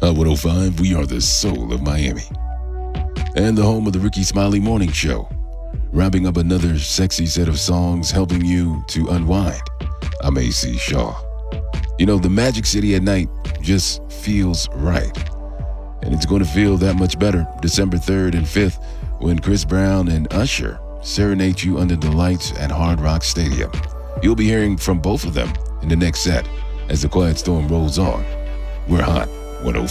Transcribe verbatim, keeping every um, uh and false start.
Hot one oh five, we are the soul of Miami. And the home of the Ricky Smiley Morning Show. Wrapping up another sexy set of songs helping you to unwind. I'm A C Shaw. You know, the Magic City at night just feels right. And it's going to feel that much better December third and fifth when Chris Brown and Usher serenade you under the lights at Hard Rock Stadium. You'll be hearing from both of them in the next set as the Quiet Storm rolls on. We're hot. one oh five